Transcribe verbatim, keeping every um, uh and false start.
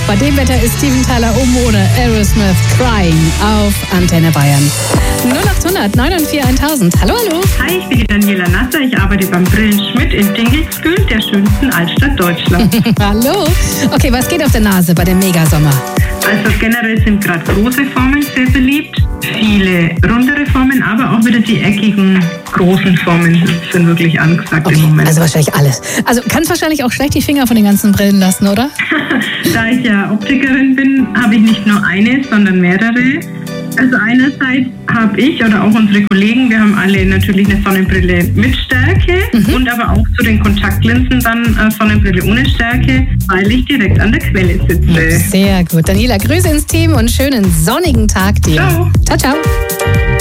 Bei dem Wetter ist Steven Tyler oben ohne Aerosmith Crying auf Antenne Bayern. null acht hundert neun vier tausend. Hallo, hallo. Hi, ich bin die Daniela Nasser. Ich arbeite beim Brillen Schmidt in Dinkelsbühl, der schönsten Altstadt Deutschlands. Hallo. Okay, was geht auf der Nase bei dem Megasommer? Also generell sind gerade große Formen sehr beliebt. Viele rundere Formen, aber auch wieder die eckigen, großen Formen sind wirklich angesagt Okay, im Moment. also wahrscheinlich alles. Also kannst wahrscheinlich auch schlecht die Finger von den ganzen Brillen lassen, oder? Da ich ja Optikerin bin, habe ich nicht nur eine, sondern mehrere. Also einerseits habe ich oder auch unsere Kollegen, wir haben alle natürlich eine Sonnenbrille mit Stärke mhm. und aber auch zu den Kontaktlinsen dann äh, Sonnenbrille ohne Stärke, weil ich direkt an der Quelle sitze. Sehr gut. Daniela, Grüße ins Team und schönen sonnigen Tag dir. Ciao. Ciao, ciao.